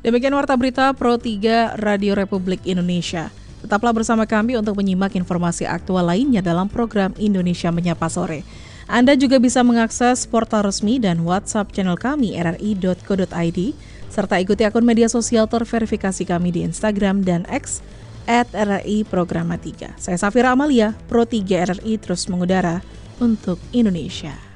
Demikian Warta Berita Pro 3 Radio Republik Indonesia. Tetaplah bersama kami untuk menyimak informasi aktual lainnya dalam program Indonesia Menyapa Sore. Anda juga bisa mengakses portal resmi dan WhatsApp channel kami rri.co.id, serta ikuti akun media sosial terverifikasi kami di Instagram dan X @RRI Programa 3. Saya Safira Amalia, Pro 3 RRI terus mengudara untuk Indonesia.